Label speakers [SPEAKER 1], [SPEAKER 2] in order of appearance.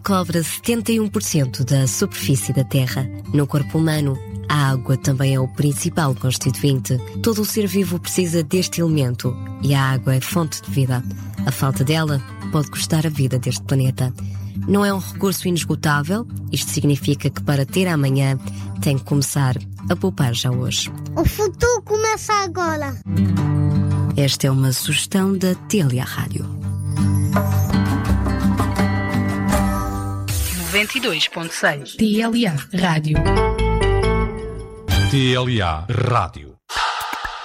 [SPEAKER 1] cobre 71% da superfície da Terra. No corpo humano, a água também é o principal constituinte. Todo o ser vivo precisa deste elemento e a água é fonte de vida. A falta dela pode custar a vida deste planeta. Não é um recurso inesgotável. Isto significa que para ter amanhã tem que começar a poupar já hoje.
[SPEAKER 2] O futuro começa agora.
[SPEAKER 1] Esta é uma sugestão da Telia Rádio.
[SPEAKER 3] 92.6 TLA Rádio.
[SPEAKER 4] TLA Rádio.